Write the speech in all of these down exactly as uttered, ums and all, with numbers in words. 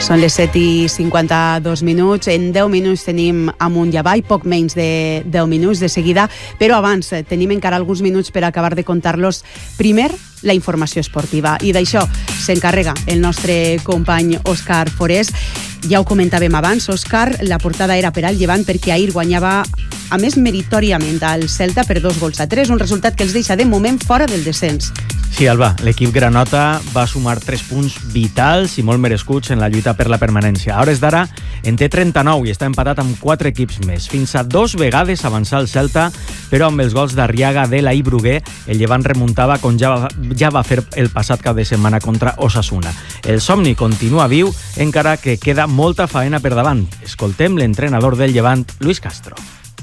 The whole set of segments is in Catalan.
Són les set i cinquanta-dos minuts. En deu minuts tenim amunt i avall, poc menys de deu minuts de seguida, però abans tenim encara alguns minuts per acabar de contar-los. Primer, la informació esportiva, i d'això s'encarrega el nostre company Òscar Forés. Ja ho comentàvem abans, Òscar, la portada era per al Llevant perquè ahir guanyava, a més meritòriament, al Celta per dos gols a tres, un resultat que els deixa de moment fora del descens. Sí, Alba, l'equip granota va sumar tres punts vitals i molt merescuts en la lluita per la permanència. A hores d'ara en té trenta-nou i està empatat amb quatre equips més. Fins a dos vegades avançar el Celta, però amb els gols d'Arriaga, Dela i Bruguer, el Llevant remuntava com ja va, ja va fer el passat cap de setmana contra Osasuna. El somni continua viu, encara que queda molta faena per davant. Escoltem l'entrenador del Llevant, Luis Castro.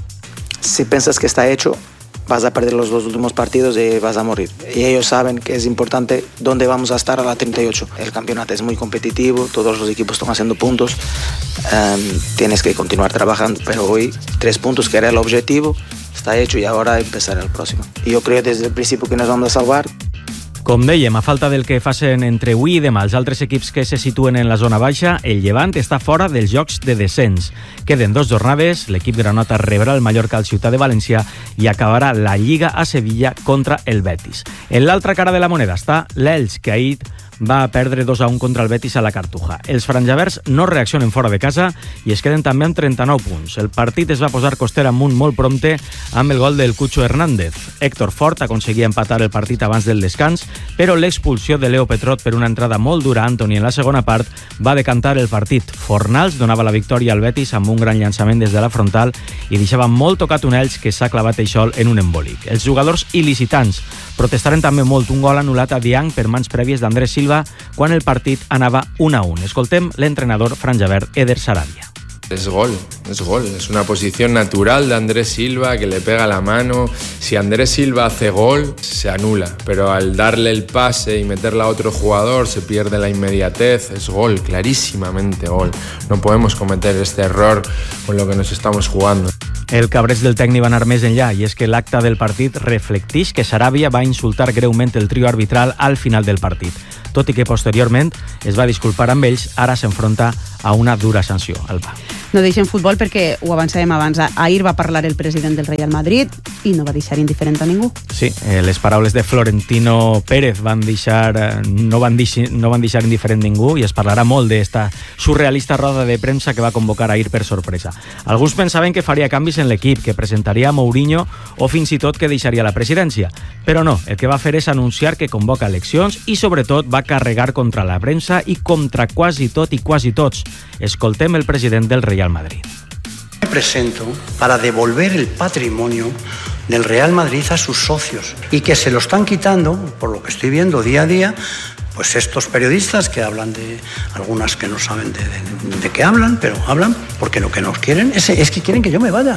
Si piensas que está hecho, vas a perder los dos últimos partidos y vas a morir. Y ellos saben que es importante dónde vamos a estar a la treinta y ocho. El campeonato es muy competitivo, todos los equipos están haciendo puntos, um, tienes que continuar trabajando, pero hoy tres puntos que era el objetivo, está hecho y ahora empezar el próximo. Y yo creo desde el principio que nos vamos a salvar. Com dèiem, a falta del que facin entre avui i demà els altres equips que se situen en la zona baixa, el Llevant està fora dels jocs de descens. Queden dos jornades, l'equip granota rebrà el Mallorca al Ciutat de València i acabarà la Lliga a Sevilla contra el Betis. En l'altra cara de la moneda està l'Elx, que ahir va perdre dos a un contra el Betis a la Cartuja. Els franjaverds no reaccionen fora de casa i es queden també amb trenta-nou punts. El partit es va posar coster amunt molt prompte amb el gol del Cucho Hernández. Héctor Fort aconseguia empatar el partit abans del descans, però l'expulsió de Leo Petrot per una entrada molt dura a Antoni en la segona part va decantar el partit. Fornals donava la victòria al Betis amb un gran llançament des de la frontal i deixava molt tocat un Elx que s'ha clavat eixol en un embòlic. Els jugadors il·licitants protestaren també molt un gol anul·lat a Diang per mans prèvies d'Andrés Silva quan el partit anava un a un. Escoltem l'entrenador franjaverd Eder Sarabia. Es gol, es gol, es una posición natural de Andrés Silva que le pega la mano. Si Andrés Silva hace gol, se anula, pero al darle el pase y meterla a otro jugador se pierde la inmediatez. Es gol, clarísimamente gol. No podemos cometer este error con lo que nos estamos jugando. El cabreig del tècnic va anar més enllà i és que l'acte del partit reflecteix que Sarabia va insultar greument el trio arbitral al final del partit. Tot i que posteriorment es va disculpar amb ells, ara s'enfronta a una dura sanció. Alba. No deixem futbol perquè ho avançàvem abans. Ahir va parlar el president del Real Madrid i no va deixar indiferent a ningú. Sí, eh, les paraules de Florentino Pérez van deixar, no, van deixar, no van deixar indiferent ningú i es parlarà molt d'esta surrealista roda de premsa que va convocar ahir per sorpresa. Alguns pensaven que faria canvis en l'equip, que presentaria a Mourinho o fins i tot que deixaria la presidència. Però no, el que va fer és anunciar que convoca eleccions i sobretot va carregar contra la premsa i contra quasi tot i quasi tots. Escoltem el president del Real Madrid. Me presento para devolver el patrimonio del Real Madrid a sus socios y que se lo están quitando, por lo que estoy viendo día a día, pues estos periodistas que hablan de, algunas que no saben de, de, de qué hablan, pero hablan porque lo que nos quieren es, es que quieren que yo me vaya.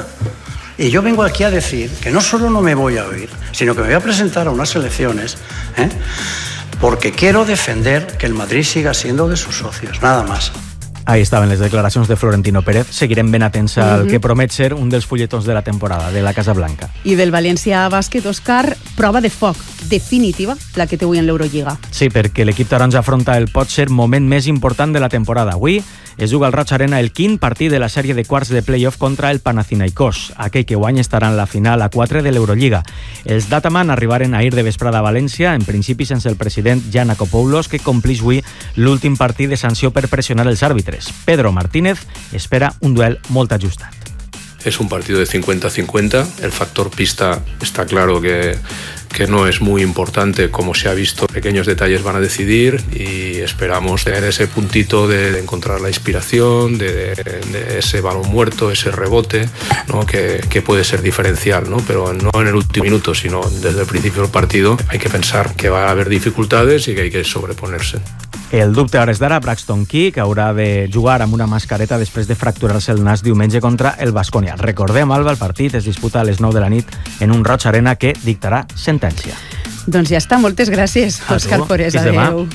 Y yo vengo aquí a decir que no solo no me voy a oír, sino que me voy a presentar a unas elecciones, ¿eh? porque quiero defender que el Madrid siga siendo de sus socios, nada más. Ahí estaven les declaracions de Florentino Pérez. Seguirem ben atents al que promet ser un dels fulletons de la temporada, de la Casa Blanca. I del València Bàsquet, Òscar, prova de foc definitiva, la que té avui en l'Eurolliga. Sí, perquè l'equip taronja afronta el pot ser moment més important de la temporada. Avui es juga al Roig Arena el quint partit de la sèrie de quarts de play-off contra el Panathinaikos. Aquell que guany estarà en la final a quatre de l'Eurolliga. Els Dataman arribaren ahir de vesprada a València, en principi sense el president Jan Akopoulos, que complix avui l'últim partit de sanció per pressionar els àrbitres. Pedro Martínez espera un duel molt ajustat. Es un partido de cincuenta cincuenta. El factor pista está claro que, que no es muy importante, como se ha visto. Pequeños detalles van a decidir y esperamos tener ese puntito de, de encontrar la inspiración, de, de, de ese balón muerto, ese rebote, ¿no? que, que puede ser diferencial, ¿no? Pero no en el último minuto, sino desde el principio del partido. Hay que pensar que va a haber dificultades y que hay que sobreponerse. El dubte a hores d'ara, Braxton Key, que haurà de jugar amb una mascareta després de fracturar-se el nas diumenge contra el Baskonia. Recordem, Alba, el partit es disputa a les nou de la nit en un Roig Arena que dictarà sentència. Doncs ja està, moltes gràcies, Òscar Forés. Adéu.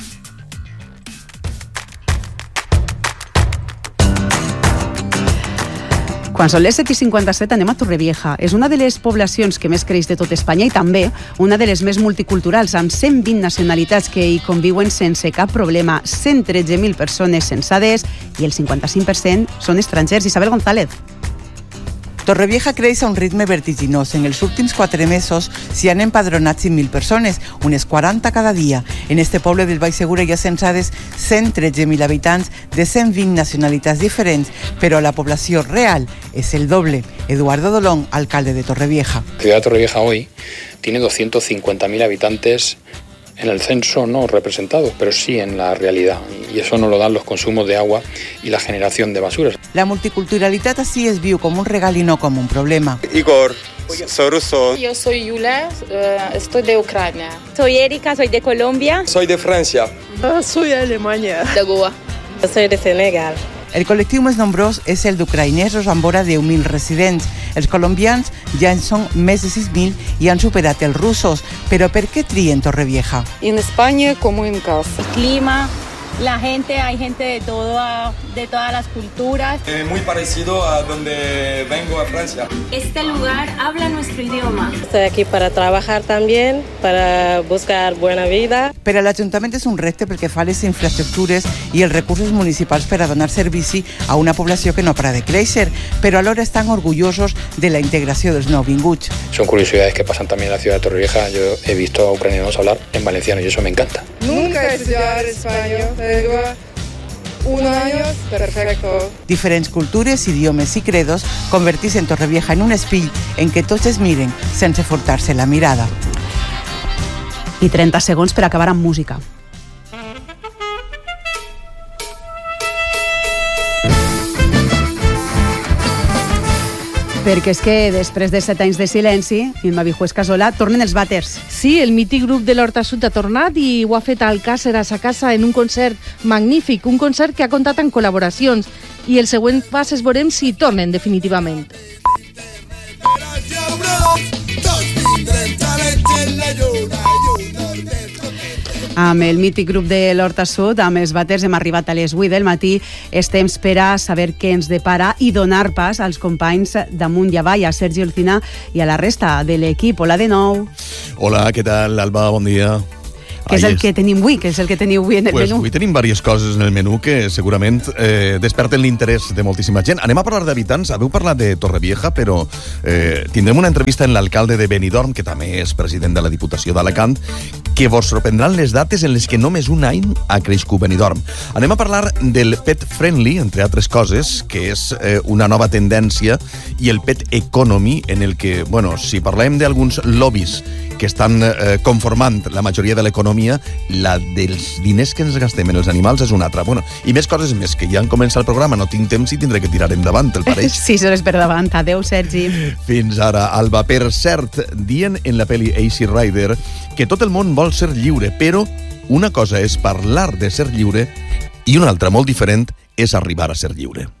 Quan són les set i cinquanta-set anem a Torrevieja. És una de les poblacions que més creix de tot Espanya i també una de les més multiculturals, amb cent vint nacionalitats que hi conviuen sense cap problema. cent tretze mil persones censades i el cinquanta-cinc per cent són estrangers. Isabel González. Torrevieja creix a un ritme vertiginós. En els últims quatre mesos s'hi han empadronat cinc mil persones, unes quaranta cada dia. En este poble del Baix Segura hi ha censades cent tretze mil habitants de cent vint nacionalitats diferents, però la població real és el doble. Eduardo Dolón, alcalde de Torrevieja. La ciudad de Torrevieja hoy tiene doscientos cincuenta mil habitantes en el censo no representados, pero sí en la realidad. Y eso nos lo dan los consumos de agua y la generación de basuras. La multiculturalitat así es viu com un regal y no como un problema. Igor, soy ruso. Yo soy Yulia, uh, estoy de Ucrania. Soy Erika, soy de Colombia. Soy de Francia. Uh, soy de Alemania. De Goa. Yo soy de Senegal. El col·lectiu més nombrós és el d'ucraïnesos amb vora deu mil residents. Els colombians ja en són més de sis mil i han superat els russos. Però per què trien Torrevieja? En España como en casa. El clima, la gente, hay gente de, todo, de todas las culturas. Eh, muy parecido a donde vengo, a Francia. Este lugar habla nuestro idioma. Estoy aquí para trabajar también, para buscar buena vida. Per a l'Ajuntament és un repte pel que fa a les infraestructures i els recursos municipals per a donar servici a una població que no para de créixer, però alhora estan orgullosos de la integració dels nouvinguts. Son curiosidades que pasan también en la ciudad de Torrevieja. Yo he visto a ucranianos hablar en valenciano y eso me encanta. Nunca he estudiado español, pero un año perfecto. Diferents cultures, idiomes i credos converteixen Torrevieja en un espill en què tots es miren sense furtar-se la mirada. I trenta segons per acabar amb música. Perquè és que després de set anys de silenci, Imma Vijués Casola, tornen els Vàters. Sí, el mític grup de l'Horta Sud ha tornat i ho ha fet al Càceres a casa en un concert magnífic, un concert que ha comptat amb col·laboracions i el següent pas es veurem si tornen definitivament. Amb el mític grup de l'Horta Sud, amb els Vàters, hem arribat a les vuit del matí. És temps per a saber què ens depara i donar pas als companys d'Amunt i Avall, a Sergi Olcina i a la resta de l'equip. Hola de nou. Hola, què tal, Alba? Bon dia. Què és el que tenim avui? Què és el que teniu avui en el pues menú? Avui tenim diverses coses en el menú que segurament eh, desperten l'interès de moltíssima gent. Anem a parlar d'habitants. Haveu parlat de Torrevieja, però eh, tindrem una entrevista en l'alcalde de Benidorm, que també és president de la Diputació d'Alacant, que vos sorprendran les dates en les que només un any ha crescut Benidorm. Anem a parlar del pet friendly, entre altres coses, que és eh, una nova tendència, i el pet economy, en el que, bueno, si parlem d'alguns lobbies que estan eh, conformant la majoria de l'economia, la dels diners que ens gastem en els animals és una altra. Bueno, i més coses més, que ja han començat el programa, no tinc temps i tindré que tirar endavant, te'l pareix? Sis hores per davant. Adéu, Sergi. Fins ara, Alba. Per cert, dient en la pel·li Easy Rider que tot el món vol ser lliure, però una cosa és parlar de ser lliure i una altra molt diferent és arribar a ser lliure.